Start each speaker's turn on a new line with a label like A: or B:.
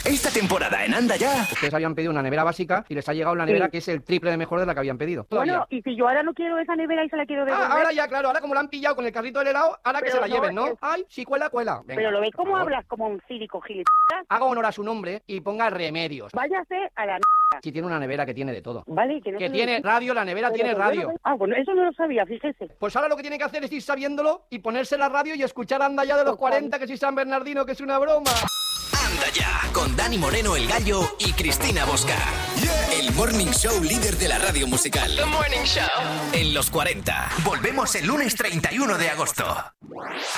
A: Esta temporada en Anda Ya.
B: Ustedes habían pedido una nevera básica y les ha llegado la nevera que es el triple de mejor de la que habían pedido. Todavía.
C: Bueno, y si yo ahora no quiero esa nevera y se la quiero devolver.
B: Ahora ya, claro, ahora como la han pillado con el carrito del helado, ahora que
C: Pero
B: se la
C: no,
B: lleven, ¿no?
C: es-
B: Ay, sí, cuela. Venga,
C: Pero lo ves
B: por
C: como
B: favor.
C: hablas como un cínico gilipollas.
B: Haga honor a su nombre y ponga Remedios.
C: Váyase a la
B: Si tiene una nevera que tiene de todo.
C: Vale, que no
B: Que
C: se lo
B: tiene
C: dice.
B: radio, la nevera
C: Pero
B: tiene
C: que
B: radio.
C: bueno, bueno, eso no lo sabía, fíjese.
B: Pues ahora lo que tiene que hacer es ir sabiéndolo y ponerse la radio y escuchar Anda Ya de los 40, que si San Bernardino, que es una broma.
A: Anda Ya, con Dani Moreno el Gallo y Cristina Bosca. El Morning Show líder de la radio musical.
D: The Morning Show.
A: En los 40. Volvemos el lunes 31 de agosto.